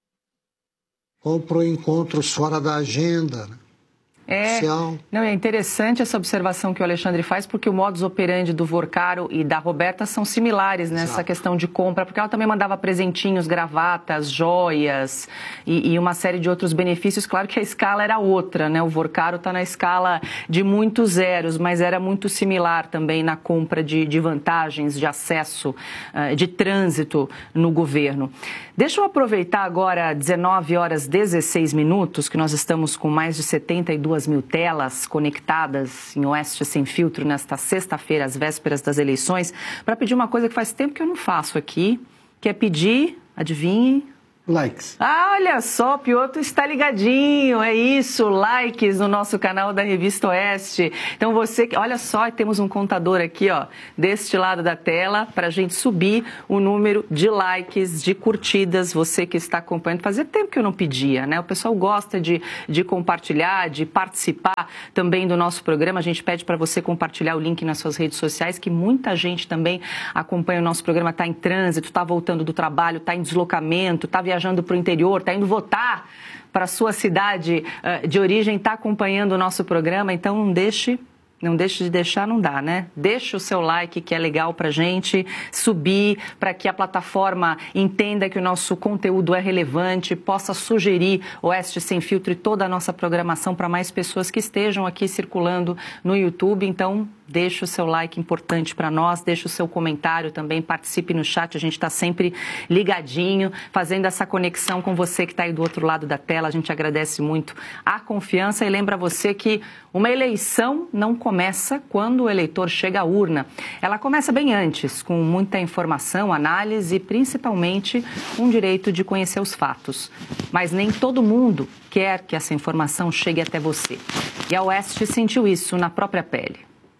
Ou para encontros fora da agenda, né? É, não, é interessante essa observação que o Alexandre faz, porque o modus operandi do Vorcaro e da Roberta são similares nessa Exato. Questão de compra, porque ela também mandava presentinhos, gravatas, joias e, e uma série de outros benefícios. Claro que a escala era outra, né? O Vorcaro está na escala de muitos zeros, mas era muito similar também na compra de, de vantagens, de acesso, uh, de trânsito no governo. Deixa eu aproveitar agora, dezenove horas e dezesseis minutos, que nós estamos com mais de setenta e duas mil telas conectadas em Oeste Sem Filtro nesta sexta-feira, às vésperas das eleições, para pedir uma coisa que faz tempo que eu não faço aqui, que é pedir, adivinhe... Likes. Ah, olha só, Piotr está ligadinho, é isso, likes no nosso canal da Revista Oeste. Então você, olha só, temos um contador aqui, ó, deste lado da tela, para a gente subir o número de likes, de curtidas, você que está acompanhando. Fazia tempo que eu não pedia, né? O pessoal gosta de, de compartilhar, de participar também do nosso programa. A gente pede para você compartilhar o link nas suas redes sociais, que muita gente também acompanha o nosso programa, está em trânsito, está voltando do trabalho, está em deslocamento, está viajando viajando para o interior, está indo votar para a sua cidade uh, de origem, está acompanhando o nosso programa, então não deixe... Não deixe de deixar, não dá, né? Deixa o seu like, que é legal pra gente subir, para que a plataforma entenda que o nosso conteúdo é relevante, possa sugerir Oeste Sem Filtro e toda a nossa programação para mais pessoas que estejam aqui circulando no YouTube. Então, deixa o seu like importante para nós, deixa o seu comentário também, participe no chat, a gente está sempre ligadinho, fazendo essa conexão com você que está aí do outro lado da tela. A gente agradece muito a confiança e lembra você que uma eleição não começa quando o eleitor chega à urna. Ela começa bem antes, com muita informação, análise e principalmente um direito de conhecer os fatos. Mas nem todo mundo quer que essa informação chegue até você. E a Oeste sentiu isso na própria pele.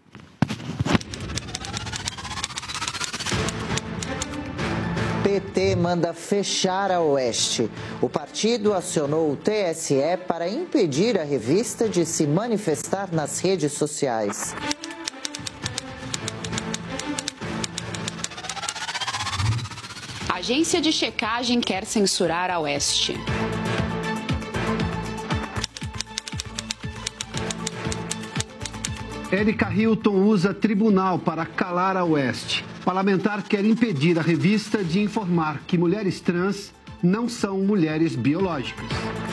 P T manda fechar a Oeste. O partido acionou o T S E para impedir a revista de se manifestar nas redes sociais. A agência de checagem quer censurar a Oeste. Érica Hilton usa tribunal para calar a Oeste. Parlamentar quer impedir a revista de informar que mulheres trans não são mulheres biológicas.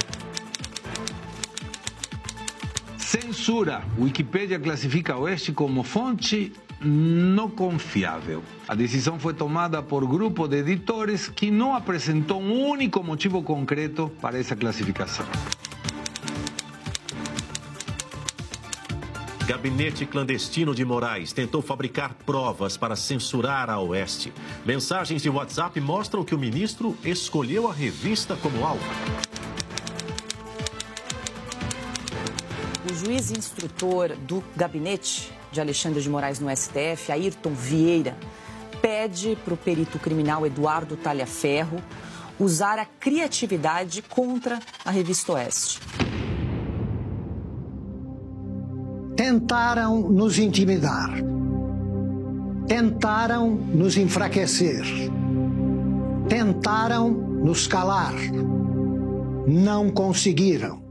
Censura. Wikipédia classifica a Oeste como fonte não confiável. A decisão foi tomada por grupo de editores que não apresentou um único motivo concreto para essa classificação. Gabinete clandestino de Moraes tentou fabricar provas para censurar a Oeste. Mensagens de WhatsApp mostram que o ministro escolheu a revista como alvo. O juiz instrutor do gabinete de Alexandre de Moraes no S T F, Ayrton Vieira, pede para o perito criminal Eduardo Talhaferro usar a criatividade contra a revista Oeste. Tentaram nos intimidar, tentaram nos enfraquecer, tentaram nos calar, não conseguiram.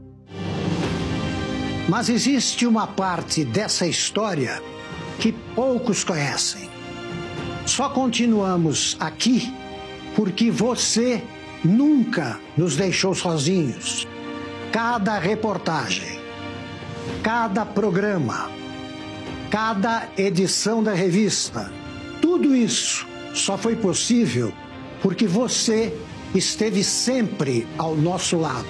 Mas existe uma parte dessa história que poucos conhecem. Só continuamos aqui porque você nunca nos deixou sozinhos. Cada reportagem, cada programa, cada edição da revista, tudo isso só foi possível porque você esteve sempre ao nosso lado.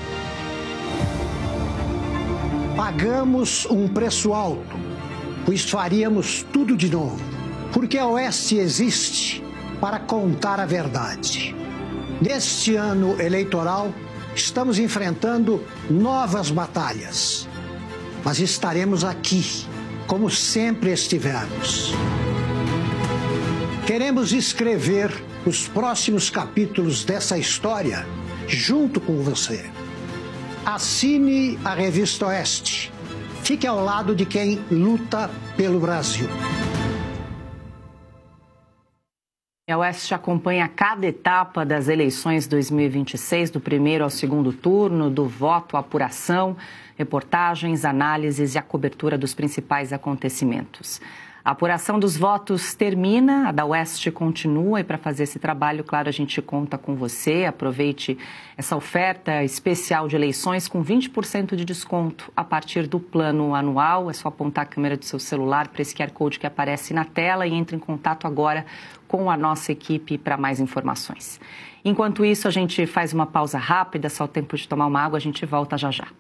Pagamos um preço alto, pois faríamos tudo de novo, porque a Oeste existe para contar a verdade. Neste ano eleitoral, estamos enfrentando novas batalhas. Mas estaremos aqui, como sempre estivemos. Queremos escrever os próximos capítulos dessa história junto com você. Assine a Revista Oeste. Fique ao lado de quem luta pelo Brasil. A Oeste acompanha cada etapa das eleições dois mil e vinte e seis, do primeiro ao segundo turno, do voto à apuração, reportagens, análises e a cobertura dos principais acontecimentos. A apuração dos votos termina, a da Oeste continua e para fazer esse trabalho, claro, a gente conta com você. Aproveite essa oferta especial de eleições com vinte por cento de desconto a partir do plano anual. É só apontar a câmera do seu celular para esse Q R Code que aparece na tela e entre em contato agora com a nossa equipe para mais informações. Enquanto isso, a gente faz uma pausa rápida, só o tempo de tomar uma água, a gente volta já já.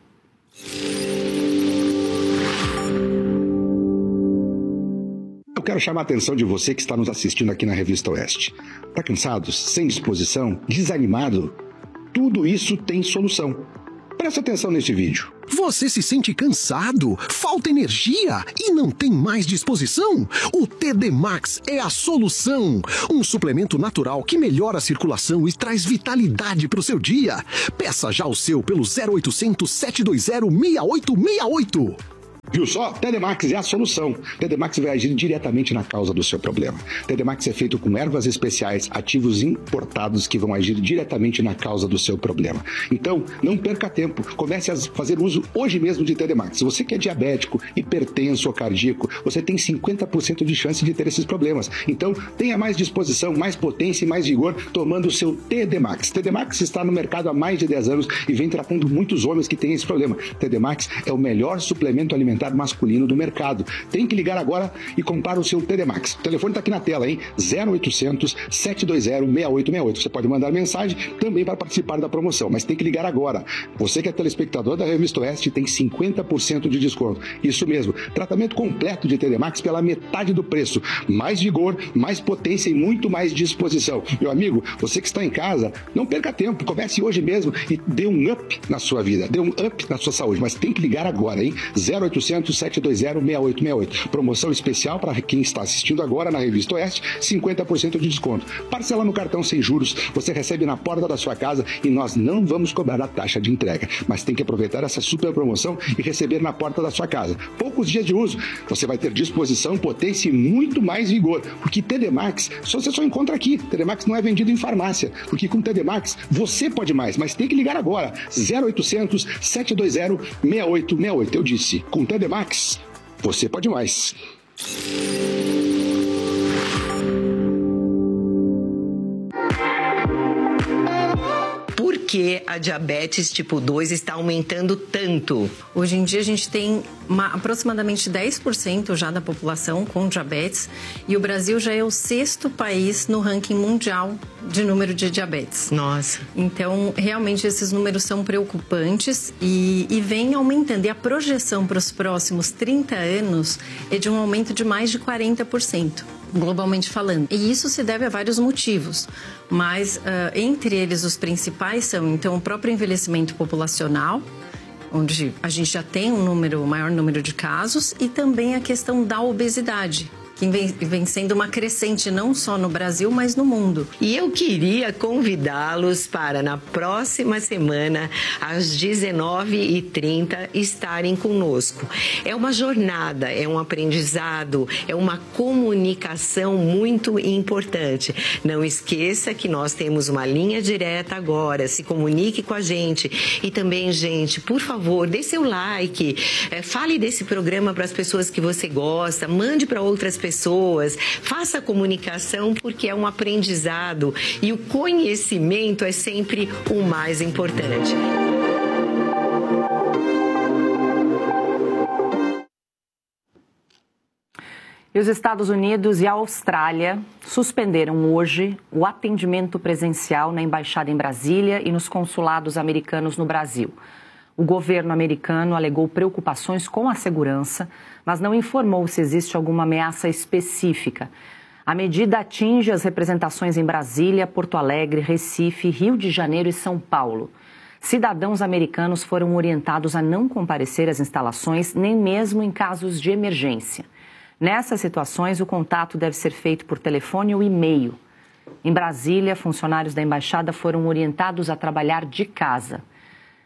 Eu quero chamar a atenção de você que está nos assistindo aqui na Revista Oeste. Está cansado, sem disposição, desanimado? Tudo isso tem solução. Presta atenção neste vídeo. Você se sente cansado, falta energia e não tem mais disposição? O T D Max é a solução. Um suplemento natural que melhora a circulação e traz vitalidade para o seu dia. Peça já o seu pelo zero oitocentos, sete dois zero, seis oito seis oito. Viu só? T D Max é a solução. T D Max vai agir diretamente na causa do seu problema. T D Max é feito com ervas especiais, ativos importados que vão agir diretamente na causa do seu problema. Então, não perca tempo. Comece a fazer uso hoje mesmo de T D Max. Se você que é diabético, hipertenso ou cardíaco, você tem cinquenta por cento de chance de ter esses problemas. Então, tenha mais disposição, mais potência e mais vigor tomando o seu T D Max. T D Max está no mercado há mais de dez anos e vem tratando muitos homens que têm esse problema. T D Max é o melhor suplemento alimentar masculino do mercado. Tem que ligar agora e comprar o seu T D Max. O telefone está aqui na tela, hein? zero oitocentos, sete dois zero, seis oito seis oito. Você pode mandar mensagem também para participar da promoção, mas tem que ligar agora. Você que é telespectador da Revista Oeste tem cinquenta por cento de desconto. Isso mesmo. Tratamento completo de T D Max pela metade do preço. Mais vigor, mais potência e muito mais disposição. Meu amigo, você que está em casa, não perca tempo. Comece hoje mesmo e dê um up na sua vida. Dê um up na sua saúde, mas tem que ligar agora, hein? zero oitocentos, sete dois zero, seis oito seis oito. Promoção especial para quem está assistindo agora na Revista Oeste, cinquenta por cento de desconto. Parcela no cartão sem juros, você recebe na porta da sua casa e nós não vamos cobrar a taxa de entrega. Mas tem que aproveitar essa super promoção e receber na porta da sua casa. Poucos dias de uso, você vai ter disposição, potência e muito mais vigor. Porque T D Max, você só encontra aqui. T D Max não é vendido em farmácia. Porque com T D Max, você pode mais. Mas tem que ligar agora. zero oitocentos, sete dois zero, seis oito seis oito. Eu disse, com T D Max, você pode mais. Por que a diabetes tipo dois está aumentando tanto? Hoje em dia a gente tem uma, aproximadamente dez por cento já da população com diabetes e o Brasil já é o sexto país no ranking mundial de número de diabetes. Nossa. Então, realmente esses números são preocupantes e, e vem aumentando. E a projeção para os próximos trinta anos é de um aumento de mais de quarenta por cento. Globalmente falando. E isso se deve a vários motivos, mas uh, entre eles os principais são, então, o próprio envelhecimento populacional, onde a gente já tem um número, um maior número de casos, e também a questão da obesidade, que vem, vem sendo uma crescente não só no Brasil, mas no mundo. E eu queria convidá-los para, na próxima semana, às dezenove e trinta, estarem conosco. É uma jornada, é um aprendizado, é uma comunicação muito importante. Não esqueça que nós temos uma linha direta agora, se comunique com a gente. E também, gente, por favor, dê seu like, é, fale desse programa para as pessoas que você gosta, mande para outras pessoas. pessoas, faça a comunicação porque é um aprendizado e o conhecimento é sempre o mais importante. E os Estados Unidos e a Austrália suspenderam hoje o atendimento presencial na Embaixada em Brasília e nos consulados americanos no Brasil. O governo americano alegou preocupações com a segurança, mas não informou se existe alguma ameaça específica. A medida atinge as representações em Brasília, Porto Alegre, Recife, Rio de Janeiro e São Paulo. Cidadãos americanos foram orientados a não comparecer às instalações, nem mesmo em casos de emergência. Nessas situações, o contato deve ser feito por telefone ou e-mail. Em Brasília, funcionários da embaixada foram orientados a trabalhar de casa.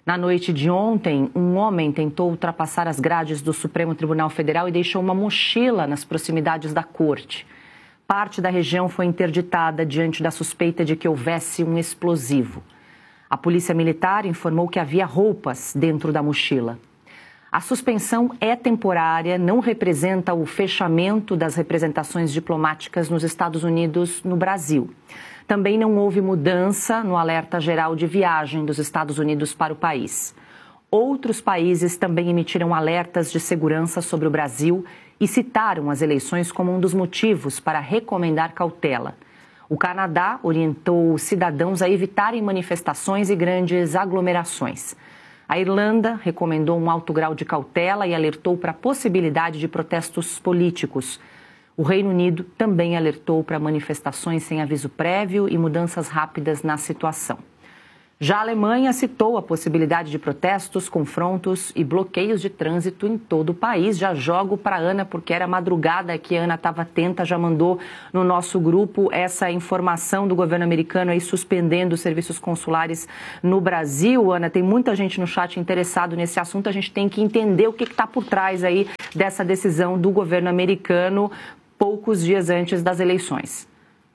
Na noite de ontem, um homem tentou ultrapassar as grades do Supremo Tribunal Federal e deixou uma mochila nas proximidades da corte. Parte da região foi interditada diante da suspeita de que houvesse um explosivo. A polícia militar informou que havia roupas dentro da mochila. A suspensão é temporária, não representa o fechamento das representações diplomáticas nos Estados Unidos no Brasil. Também não houve mudança no alerta geral de viagem dos Estados Unidos para o país. Outros países também emitiram alertas de segurança sobre o Brasil e citaram as eleições como um dos motivos para recomendar cautela. O Canadá orientou cidadãos a evitarem manifestações e grandes aglomerações. A Irlanda recomendou um alto grau de cautela e alertou para a possibilidade de protestos políticos. O Reino Unido também alertou para manifestações sem aviso prévio e mudanças rápidas na situação. Já a Alemanha citou a possibilidade de protestos, confrontos e bloqueios de trânsito em todo o país. Já jogo para a Ana, porque era madrugada que a Ana estava atenta, já mandou no nosso grupo essa informação do governo americano aí suspendendo os serviços consulares no Brasil. Ana, tem muita gente no chat interessado nesse assunto, a gente tem que entender o que está por trás aí dessa decisão do governo americano poucos dias antes das eleições.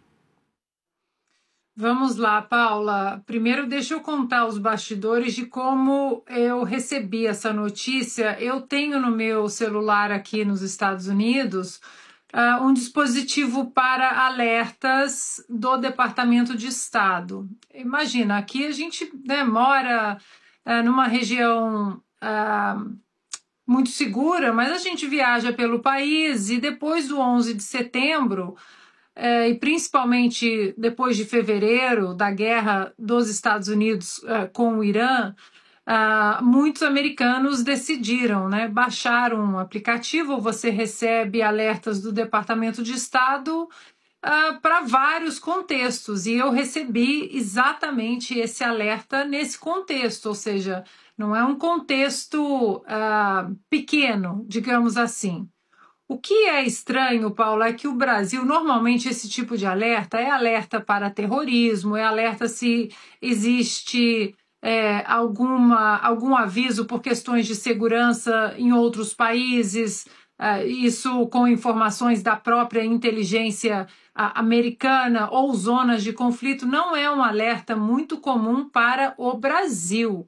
Vamos lá, Paula. Primeiro, deixa eu contar os bastidores de como eu recebi essa notícia. Eu tenho no meu celular aqui nos Estados Unidos uh, um dispositivo para alertas do Departamento de Estado. Imagina, aqui a gente, né, mora uh, numa região uh, muito segura, mas a gente viaja pelo país e depois do onze de setembro... É, e principalmente depois de fevereiro, da guerra dos Estados Unidos é, com o Irã, é, muitos americanos decidiram, né, baixar um aplicativo. Você recebe alertas do Departamento de Estado é, para vários contextos, e eu recebi exatamente esse alerta nesse contexto, ou seja, não é um contexto é, pequeno, digamos assim. O que é estranho, Paulo, é que o Brasil, normalmente esse tipo de alerta é alerta para terrorismo, é alerta se existe é, alguma, algum aviso por questões de segurança em outros países, é, isso com informações da própria inteligência a, americana ou zonas de conflito, não é um alerta muito comum para o Brasil.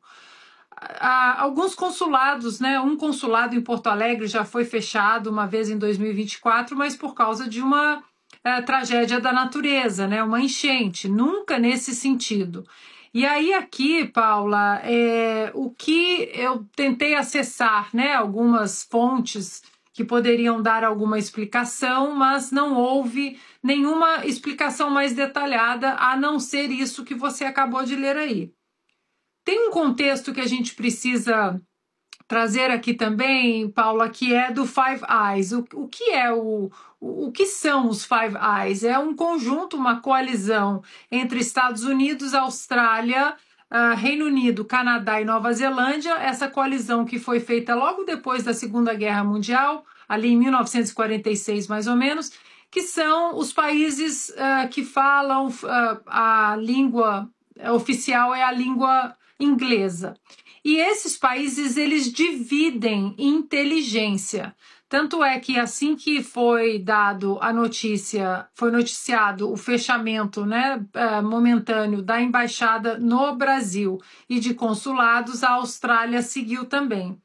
Há alguns consulados, né? Um consulado em Porto Alegre já foi fechado uma vez em dois mil e vinte e quatro, mas por causa de uma é, tragédia da natureza, né? Uma enchente, nunca nesse sentido. E aí aqui, Paula, é, o que eu tentei acessar, né? Algumas fontes que poderiam dar alguma explicação, mas não houve nenhuma explicação mais detalhada, a não ser isso que você acabou de ler aí. Tem um contexto que a gente precisa trazer aqui também, Paula, que é do Five Eyes. O, o que é o, o, o que são os Five Eyes? É um conjunto, uma coalizão entre Estados Unidos, Austrália, uh, Reino Unido, Canadá e Nova Zelândia. Essa coalizão que foi feita logo depois da Segunda Guerra Mundial, ali em mil novecentos e quarenta e seis mais ou menos, que são os países uh, que falam uh, a língua oficial é a língua inglesa. E esses países, eles dividem inteligência. Tanto é que assim que foi dado a notícia, foi noticiado o fechamento, né, momentâneo da embaixada no Brasil e de consulados, a Austrália seguiu também.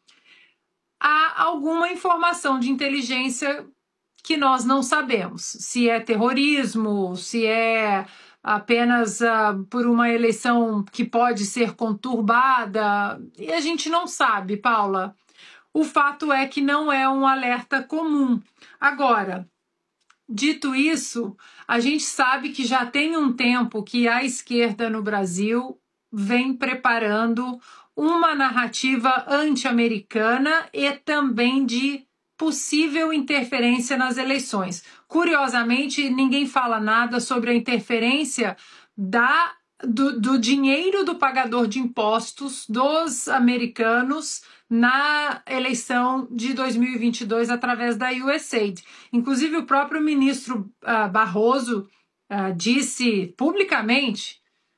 Há alguma informação de inteligência que nós não sabemos. Se é terrorismo, se é apenas uh, por uma eleição que pode ser conturbada, e a gente não sabe, Paula. O fato é que não é um alerta comum. Agora, dito isso, a gente sabe que já tem um tempo que a esquerda no Brasil vem preparando uma narrativa anti-americana e também de possível interferência nas eleições. Curiosamente, ninguém fala nada sobre a interferência da, do, do dinheiro do pagador de impostos dos americanos na eleição de dois mil e vinte e dois através da U S A I D. Inclusive, o próprio ministro uh, Barroso uh, disse publicamente,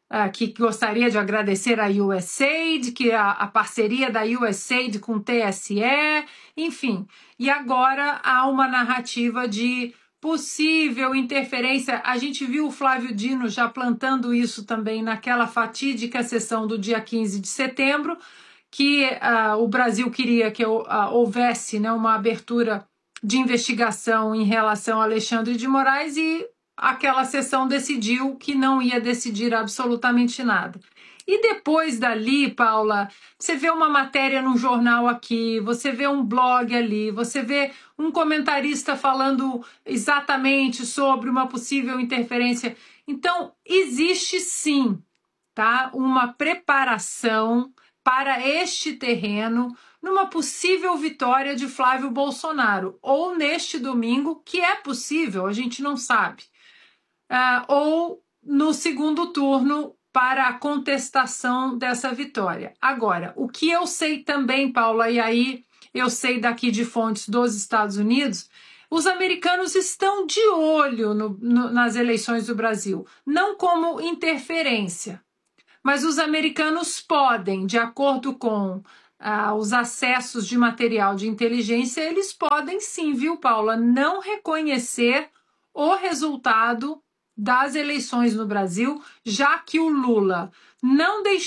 uh, que gostaria de agradecer a U S A I D, que a, a parceria da U S A I D com o T S E, enfim. E agora há uma narrativa de possível interferência. A gente viu o Flávio Dino já plantando isso também naquela fatídica sessão do dia quinze de setembro, que uh, o Brasil queria que uh, houvesse, né, uma abertura de investigação em relação a Alexandre de Moraes, e aquela sessão decidiu que não ia decidir absolutamente nada. E depois dali, Paula, você vê uma matéria num jornal aqui, você vê um blog ali, você vê um comentarista falando exatamente sobre uma possível interferência. Então, existe sim, tá, uma preparação para este terreno numa possível vitória de Flávio Bolsonaro, ou neste domingo, que é possível, a gente não sabe, uh, ou no segundo turno, para a contestação dessa vitória. Agora, o que eu sei também, Paula, e aí eu sei daqui de fontes dos Estados Unidos, os americanos estão de olho no, no, nas eleições do Brasil, não como interferência, mas os americanos podem, de acordo com ah, os acessos de material de inteligência, eles podem sim, viu, Paula, não reconhecer o resultado das eleições no Brasil, já que o Lula não deixou